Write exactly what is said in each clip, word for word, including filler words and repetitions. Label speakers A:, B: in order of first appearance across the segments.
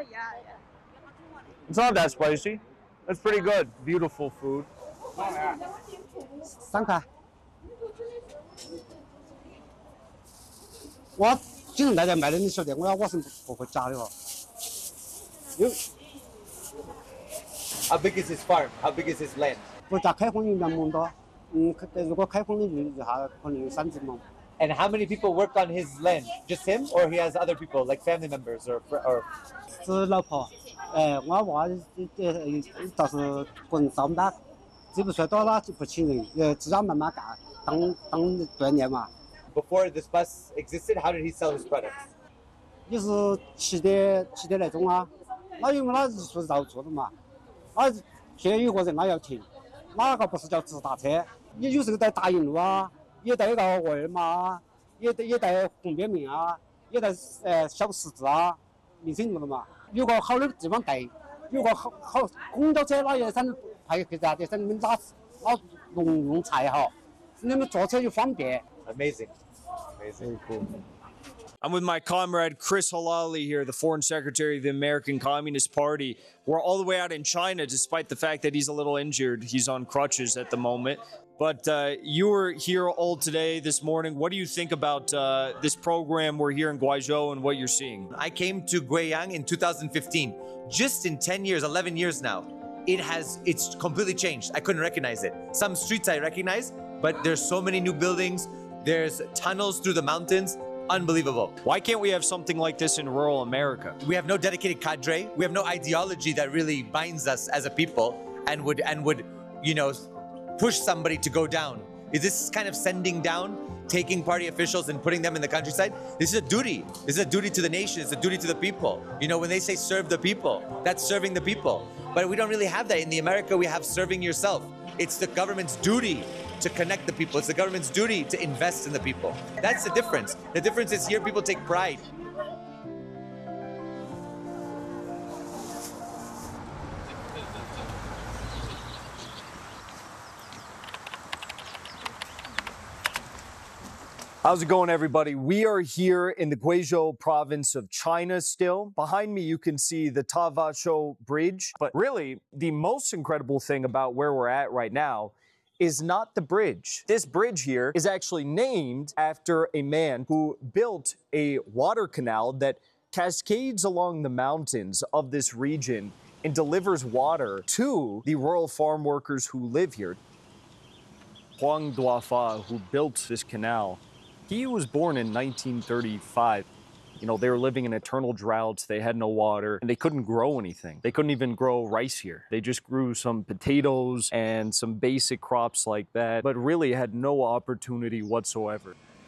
A: It's not that spicy. It's pretty good. Beautiful food.
B: 三块。我经常在这卖的，你晓得，我要我是不会假的哦。有
C: How big is his farm? How big is his land?
B: 国家开荒有两亩多，嗯，如果开荒的就一下可能有三只亩。
C: And how many people work on his land? Just him, or he has other people like family members or or?
B: 是老婆，哎，我娃这这倒是个人招不大，只不算多了就不请人，呃，只要慢慢干，当当锻炼嘛。
C: Before this bus existed, how did he sell his products?
B: 也是骑的骑的那种啊，那因为那艺术绕做的嘛，那现在有个人那要停，哪个不是叫直达车？也有时候带大银路啊，也带到沃尔玛啊，也带也带红边面啊，也带呃小十字啊，民生路的嘛。有个好的地方带，有个好好公交车那也想派去啥的，想你们拿拿农用菜哈，你们坐车就方便。
C: Amazing, amazing, cool.
A: I'm with my comrade Chris Halali here, the Foreign Secretary of the American Communist Party. We're all the way out in China, despite the fact that he's a little injured. He's on crutches at the moment. But uh, you were here all today, this morning. What do you think about uh, this program we're here in Guizhou and what you're seeing?
C: I came to Guiyang in two thousand fifteen. Just in ten years, eleven years now, it has, it's completely changed. I couldn't recognize it. Some streets I recognize, but there's so many new buildings. There's tunnels through the mountains. Unbelievable.
A: Why can't we have something like this in rural America?
C: We have no dedicated cadre. We have no ideology that really binds us as a people and would, and would, you know, push somebody to go down. Is this kind of sending down, taking party officials and putting them in the countryside? This is a duty. This is a duty to the nation. It's a duty to the people. You know, when they say serve the people, that's serving the people. But we don't really have that. In the America, we have serving yourself. It's the government's duty to connect the people. It's the government's duty to invest in the people. That's the difference. The difference is here people take pride.
A: How's it going, everybody? We are here in the Guizhou province of China still. Behind me, you can see the Tavasho Bridge. But really, the most incredible thing about where we're at right now is not the bridge. This bridge here is actually named after a man who built a water canal that cascades along the mountains of this region and delivers water to the rural farm workers who live here. Huang Duafa, who built this canal, he was born in nineteen thirty-five. You know, they were living in eternal droughts, they had no water, and they couldn't grow anything. They couldn't even grow rice here. They just grew some potatoes and some basic crops like that, but really had no opportunity whatsoever.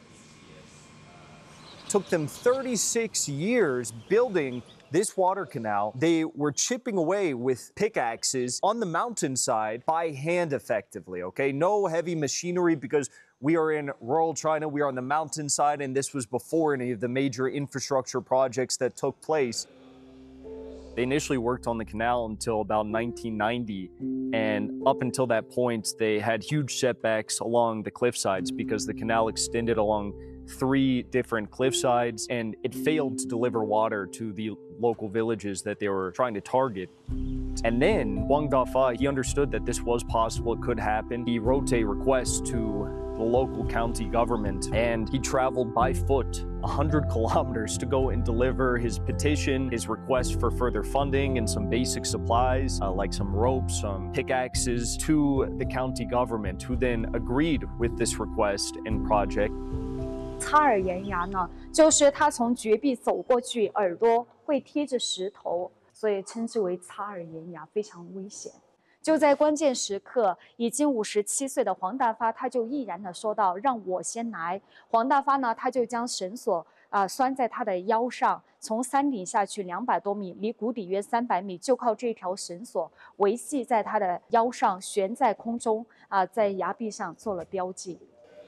A: It took them thirty-six years building this water canal. They were chipping away with pickaxes on the mountainside by hand effectively, okay? No heavy machinery because we are in rural China, we are on the mountainside, and this was before any of the major infrastructure projects that took place. They initially worked on the canal until about nineteen ninety, and up until that point, they had huge setbacks along the cliff sides because the canal extended along three different cliff sides, and it failed to deliver water to the local villages that they were trying to target. And then Huang Dafa, he understood that this was possible, it could happen. He wrote a request to the local county government, and he traveled by foot one hundred kilometers to go and deliver his petition, his request for further funding and some basic supplies, uh, like some ropes, some pickaxes, to the county government, who then agreed with this request and project.
D: 擦耳岩崖呢，就是它从绝壁走过去，耳朵会贴着石头，所以称之为擦耳岩崖，非常危险。就在关键时刻，已经五十七岁的黄大发，他就毅然的说道：“让我先来。”黄大发呢，他就将绳索啊、呃、拴在他的腰上，从山顶下去两百多米，离谷底约三百米，就靠这条绳索维系在他的腰上，悬在空中啊、呃，在崖壁上做了标记。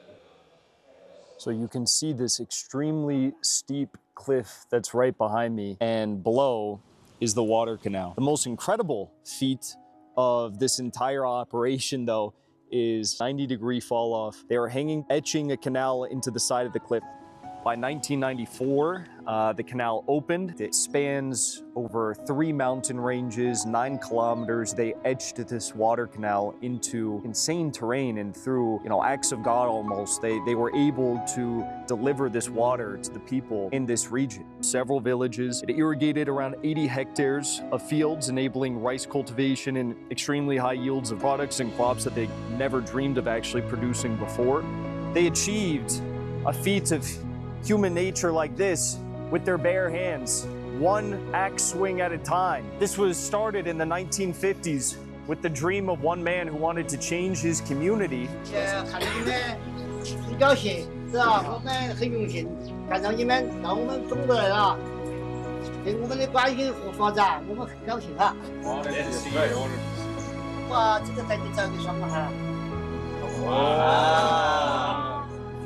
A: So you can see this extremely steep cliff that's right behind me, and below is the water canal. The most incredible feat of this entire operation, though, is ninety degree fall off. They are hanging, etching a canal into the side of the cliff. By nineteen ninety-four, uh, the canal opened. It spans over three mountain ranges, nine kilometers. They etched this water canal into insane terrain, and through, you know, acts of God almost, they, they were able to deliver this water to the people in this region. Several villages. It irrigated around eighty hectares of fields, enabling rice cultivation and extremely high yields of products and crops that they never dreamed of actually producing before. They achieved a feat of human nature like this with their bare hands, one axe swing at a time. This was started in the nineteen fifties with the dream of one man who wanted to change his community.
B: 看到你们很高兴，是吧？我们很荣幸看到你们到我们中国来了，对我们的关心和发展，我们很高兴啊！哇，这个带你找个双胞胎。哇！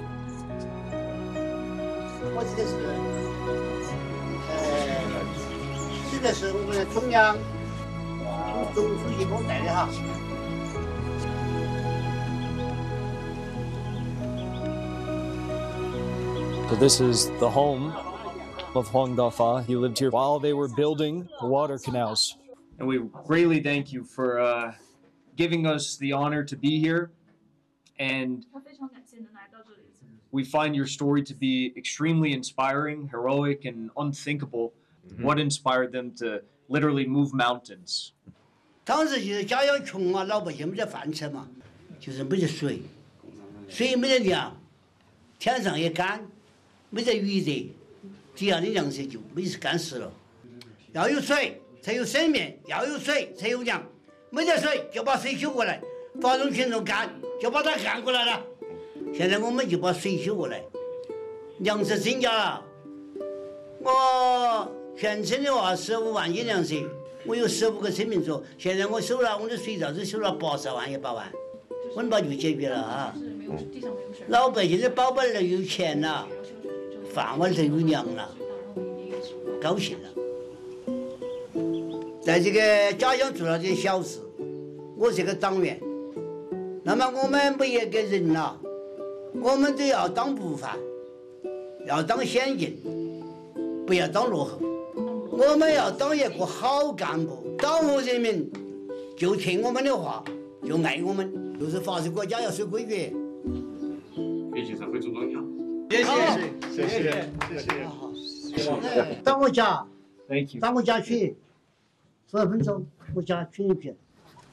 B: 我记得是，呃，这个是我们的中央总书记给我带的哈。
A: So this is the home of Huang Dafa. He lived here while they were building the water canals. And we greatly thank you for uh, giving us the honor to be here. And we find your story to be extremely inspiring, heroic, and unthinkable. Mm-hmm. What inspired them to literally move mountains?
B: 当时就是家要穷啊，老百姓没得饭吃嘛，就是没得水，水没得粮，天上也干，没得雨热，这样的粮食就没干死了。要有水才有生命，要有水才有粮，没得水就把水修过来，发动群众干，就把它干过来了。 现在我们就把水修过来，粮食增加了。我全村的话十五万斤粮食，我有十五个村民做。现在我收了我的水稻只收了八十万一百万，温饱就解决了啊。老百姓的宝贝儿有钱了，饭碗都有粮了，高兴了。在这个家乡做了点小事，我是个党员，那么我们每一个人呐。 我们都要当模范，要当先进，不要当落后。我们要当一个好干部，党和人民就听我们的话，就爱我们，就是发誓国家要守规矩。
E: 也经常会做榜样。
B: 谢谢，谢谢，谢谢。到我家，到我家去，十二分钟，我家去一遍。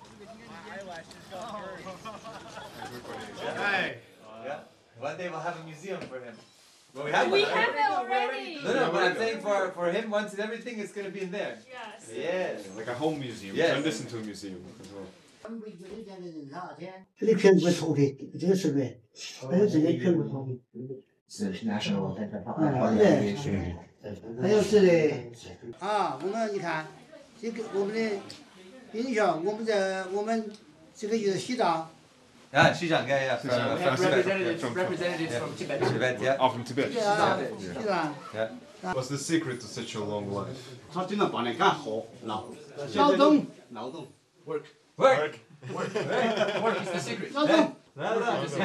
C: 哎。 One day we'll have a museum for him. Well, we have,
F: we
C: one,
F: have
C: right?
F: it already.
C: No, no, but I'm saying for, for him, once and everything, it's going to be in there.
F: Yes.
C: Yes.
E: Like a home museum.
C: Yes.
E: Turn this into a museum as well.
B: 这里全部图片，这个是呗，还有这里全部图片。是 national。啊，对。还有这里啊，我们你看，这个我们的印象，我们在我们这个就是西藏。
C: Ah, Xizang, yeah, yeah. From,
E: Xizang.
C: from Tibet.
F: Representatives,
E: From-
F: representatives
C: yeah.
F: from Tibet.
C: Tibet, yeah.
E: Oh, from Tibet.
B: Yeah.
E: Yeah.
B: 西藏。
C: Yeah.
E: What's the secret to such a long life?
G: 他经常把你干活，劳
B: 劳动，
G: 劳动。
F: Work.
C: Work.
F: Work. Work is the secret.
B: 劳动。
F: Work is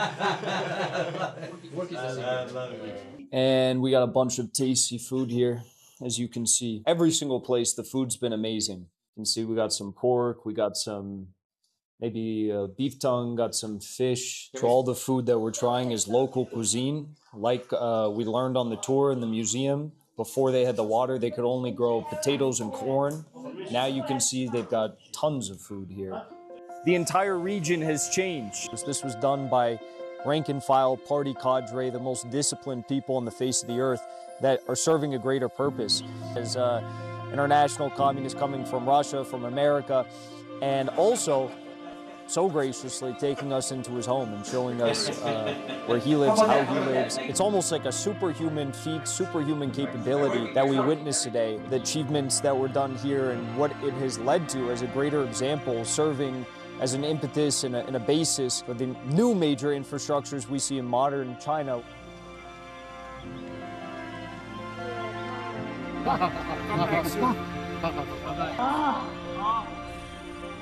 F: the secret.
A: And we got a bunch of tasty food here, as you can see. Every single place, the food's been amazing. You can see we got some pork, we got some maybe uh, beef tongue, got some fish. So all the food that we're trying is local cuisine. Like uh, we learned on the tour in the museum, before they had the water, they could only grow potatoes and corn. Now you can see they've got tons of food here. The entire region has changed. This was done by rank and file party cadre, the most disciplined people on the face of the earth that are serving a greater purpose. As uh, international communists coming from Russia, from America, and also so graciously taking us into his home and showing us uh, where he lives, how he lives. It's almost like a superhuman feat, superhuman capability that we witness today. The achievements that were done here and what it has led to as a greater example, serving as an impetus and a, and a basis for the new major infrastructures we see in modern China.
B: Ah.